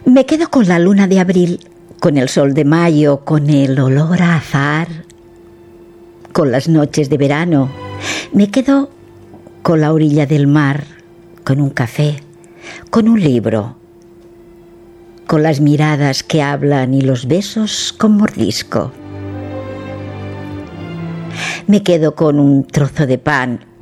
Me quedo con la luna de abril, con el sol de mayo, con el olor a azahar, con las noches de verano. Me quedo con la orilla del mar, con un café, con un libro, con las miradas que hablan y los besos con mordisco. Me quedo con un trozo de pan